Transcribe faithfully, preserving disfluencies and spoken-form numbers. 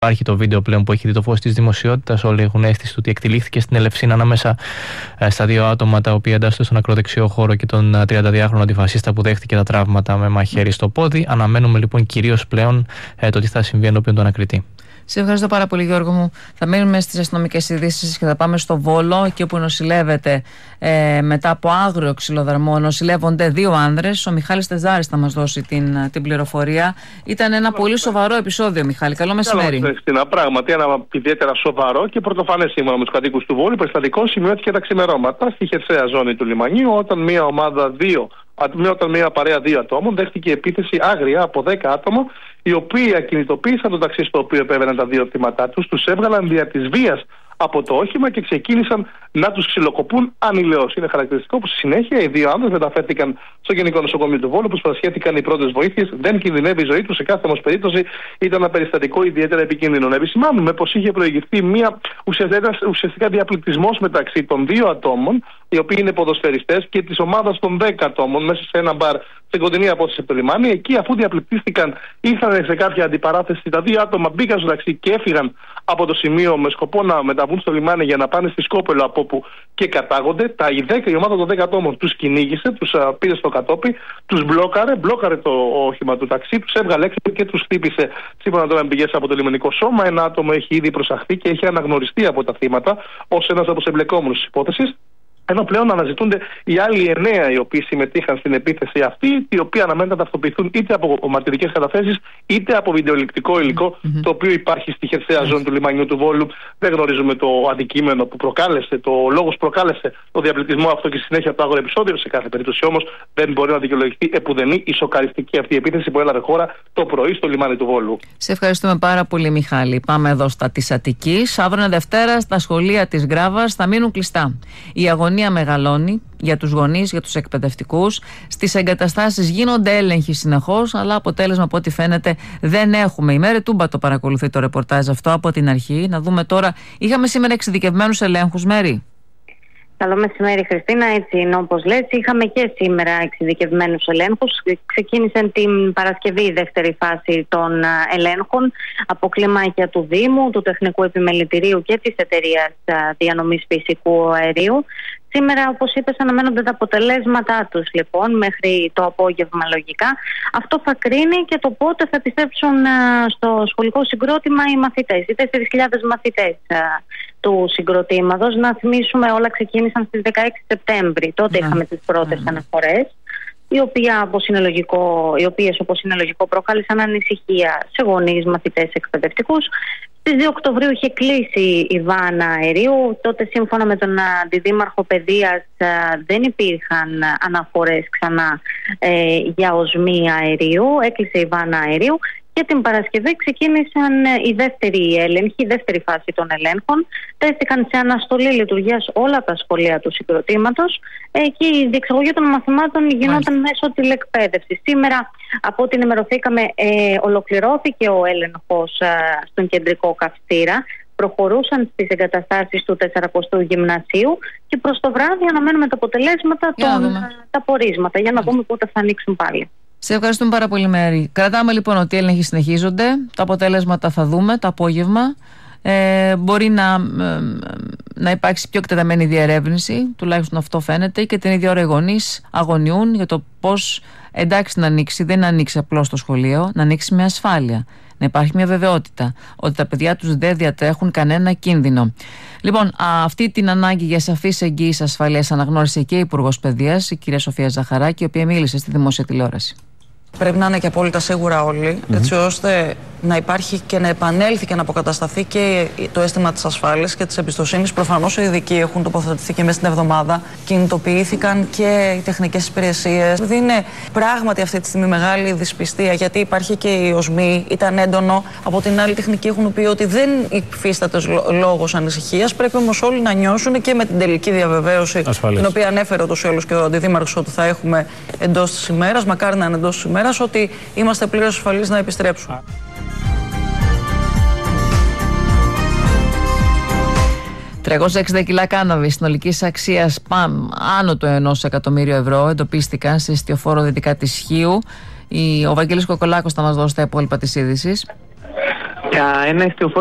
Υπάρχει το βίντεο πλέον που έχει δει το φως της δημοσιότητας. Όλοι έχουν αίσθηση ότι εκτελήχθηκε στην Ελευσίνα ανάμεσα στα δύο άτομα τα οποία εντάσσονται στον ακροδεξιό χώρο και τον τριανταδυάχρονο αντιφασίστα που δέχτηκε τα τραύματα με μαχαίρι στο πόδι. Αναμένουμε λοιπόν κυρίως πλέον το τι θα συμβεί ενώπιον του ανακριτή. Σε ευχαριστώ πάρα πολύ, Γιώργο μου. Θα μείνουμε στις αστυνομικές ειδήσεις και θα πάμε στο Βόλο, εκεί όπου νοσηλεύεται ε, μετά από άγριο ξυλοδαρμό. Νοσηλεύονται δύο άνδρες. Ο Μιχάλης Τεζάρης θα μας δώσει την, την πληροφορία. Ήταν ένα πολύ σοβαρό επεισόδιο, Μιχάλη. Καλό μεσημέρι. Καλό μεσημέρι. Πράγματι, ένα ιδιαίτερα σοβαρό και πρωτοφανές σύμφωνα με τους κατοίκους του Βόλου. Περιστατικό σημειώθηκε τα ξημερώματα στη χερσαία ζώνη του λιμανιού, όταν μία ομάδα δύο. Όταν μια παρέα δύο ατόμων δέχτηκε επίθεση άγρια από δέκα άτομα, οι οποίοι ακινητοποίησαν το ταξί στο οποίο επέβαιναν τα δύο θύματά τους, τους έβγαλαν δια της βίας από το όχημα και ξεκίνησαν να τους ξυλοκοπούν ανηλαιώς. Είναι χαρακτηριστικό που στη συνέχεια οι δύο άνδρες μεταφέρθηκαν στο Γενικό Νοσοκομείο του Βόλου, που παρασχέθηκαν οι πρώτες βοήθειες. Δεν κινδυνεύει η ζωή τους, σε κάθε όμως περίπτωση ήταν ένα περιστατικό ιδιαίτερα επικίνδυνο. Να επισημάνουμε πως είχε προηγηθεί μια ουσιαστικά, ουσιαστικά διαπληκτισμός μεταξύ των δύο ατόμων, οι οποίοι είναι ποδοσφαιριστές, και της ομάδας των δέκα ατόμων μέσα σε ένα μπαρ στην κοντινή απόσταση από το λιμάνι. Εκεί, αφού διαπληκτίστηκαν, ήρθαν σε κάποια αντιπαράθεση. Τα δύο άτομα μπήκαν στο ταξί και έφυγαν από το σημείο με σκοπό να μεταβούν στο λιμάνι για να πάνε στη Σκόπελο, από όπου και κατάγονται. Τα δέκα, η ομάδα των δέκα ατόμων τους κυνήγησε, τους uh, πήρε στο κατόπι, τους μπλόκαρε, μπλόκαρε το όχημα του ταξί, τους έβγαλε έξω και τους χτύπησε. Σύμφωνα τώρα με πηγές από το λιμενικό σώμα, ένα άτομο έχει ήδη προσαχθεί και έχει αναγνωριστεί από τα θύματα ως ένας από τους εμπλεκόμενους της υπόθεσης. Ενώ πλέον αναζητούνται οι άλλοι εννέα οι οποίοι συμμετείχαν στην επίθεση αυτή, οι οποίοι αναμένεται να ταυτοποιηθούν είτε από μαρτυρικές καταθέσεις είτε από βιντεοληπτικό υλικό, mm-hmm. το οποίο υπάρχει στη χερσαία ζώνη του λιμανιού του Βόλου. Δεν γνωρίζουμε το αντικείμενο που προκάλεσε, το λόγος που προκάλεσε το διαπληκτισμό αυτό και στη συνέχεια το άγριο επεισόδιο. Σε κάθε περίπτωση όμως δεν μπορεί να δικαιολογηθεί επουδενή η σοκαριστική αυτή επίθεση που έλαβε χώρα το πρωί στο λιμάνι του Βόλου. Σε ευχαριστούμε πάρα πολύ, Μιχάλη. Πάμε εδώ στα της Αττικής. Αύριο Δευτέρα στα σχολεία της Γράβας θα μείνουν κλειστά. Η αγωνία μεγαλώνει για τους γονείς, για τους εκπαιδευτικούς. Στις εγκαταστάσεις γίνονται έλεγχοι συνεχώς, αλλά αποτέλεσμα από ό,τι φαίνεται δεν έχουμε. Η Μέρη Τούμπα το παρακολουθεί το ρεπορτάζ αυτό από την αρχή. Να δούμε τώρα. Είχαμε σήμερα εξειδικευμένους ελέγχους, Μέρη. Καλό μεσημέρι, Χριστίνα. Έτσι είναι όπως λες. Είχαμε και σήμερα εξειδικευμένους ελέγχους. Ξεκίνησε την Παρασκευή η δεύτερη φάση των ελέγχων από κλιμάκια του Δήμου, του Τεχνικού Επιμελητηρίου και της Εταιρείας Διανομής Φυσικού Αερίου. Σήμερα, όπως είπες, αναμένονται τα αποτελέσματά τους, λοιπόν, μέχρι το απόγευμα λογικά. Αυτό θα κρίνει και το πότε θα επιστρέψουν στο σχολικό συγκρότημα οι μαθητές, οι τέσσερις χιλιάδες μαθητές του συγκροτήματος. Να θυμίσουμε, όλα ξεκίνησαν στις δεκαέξι Σεπτέμβρη. Τότε yeah. είχαμε τις πρώτες yeah. αναφορές, οι, οποία, όπως είναι λογικό, οι οποίες, όπως είναι λογικό, προκάλεσαν ανησυχία σε γονείς, μαθητές, εκπαιδευτικούς. Στις δύο Οκτωβρίου είχε κλείσει η βάνα αερίου. Τότε, σύμφωνα με τον Αντιδήμαρχο Παιδείας, δεν υπήρχαν αναφορές ξανά ε, για οσμή αερίου. Έκλεισε η βάνα αερίου. Και την Παρασκευή ξεκίνησαν η δεύτερη έλεγχη, η δεύτερη φάση των ελέγχων. Τέθηκαν σε αναστολή λειτουργίας όλα τα σχολεία του συγκροτήματος ε, και η διεξαγωγή των μαθημάτων γινόταν μέσω τηλεκπαίδευσης. Σήμερα, από ό,τι ενημερωθήκαμε, ε, ολοκληρώθηκε ο έλεγχος ε, στον κεντρικό καυστήρα. Προχωρούσαν στις εγκαταστάσεις του τεσσαρακοστού Γυμνασίου και προς το βράδυ αναμένουμε τα αποτελέσματα, των, τα πορίσματα, για να δούμε πότε θα ανοίξουν πάλι. Σε ευχαριστούμε πάρα πολύ, Μέρη. Κρατάμε λοιπόν ότι οι έλεγχοι συνεχίζονται. Τα αποτέλεσματα θα δούμε το απόγευμα. Ε, μπορεί να, ε, να υπάρξει πιο εκτεταμένη διερεύνηση, τουλάχιστον αυτό φαίνεται, και την ίδια ώρα οι γονείς αγωνιούν για το πώς, εντάξει, να ανοίξει, δεν να ανοίξει απλώς το σχολείο, να ανοίξει με ασφάλεια. Να υπάρχει μια βεβαιότητα ότι τα παιδιά τους δεν διατρέχουν κανένα κίνδυνο. Λοιπόν, αυτή την ανάγκη για σαφείς εγγύης ασφαλείας αναγνώρισε και η Υπουργός Παιδείας, η κυρία Σοφία Ζαχαράκη, η οποία μίλησε στη δημόσια τηλεόραση. Πρέπει να είναι και απόλυτα σίγουρα όλοι, mm-hmm. έτσι ώστε να υπάρχει και να επανέλθει και να αποκατασταθεί και το αίσθημα της ασφάλειας και της εμπιστοσύνης. Προφανώς οι ειδικοί έχουν τοποθετηθεί και μέσα στην εβδομάδα. Κινητοποιήθηκαν και οι τεχνικές υπηρεσίες. Δηλαδή είναι πράγματι αυτή τη στιγμή μεγάλη δυσπιστία, γιατί υπάρχει και η οσμή, ήταν έντονο. Από την άλλη, οι τεχνικοί έχουν πει ότι δεν υφίσταται λόγος ανησυχίας. Πρέπει όμως όλοι να νιώσουν και με την τελική διαβεβαίωση, ασφαλής, την οποία ανέφερε ούτως ή άλλως και ο Αντιδήμαρχος ότι θα έχουμε εντός της ημέρας, μακάρι να είναι εντός της ημέρας, ότι είμαστε πλήρως ασφαλείς να επιστρέψουμε. τριακόσια εξήντα κιλά κάναβης συνολικής αξίας παμ, άνω του ενός εκατομμύριου ευρώ εντοπίστηκαν στη στιοφόρο δυτικά της Χίου. Ο Βαγγέλης Κοκολάκος θα μας δώσει τα υπόλοιπα της είδησης. Ένα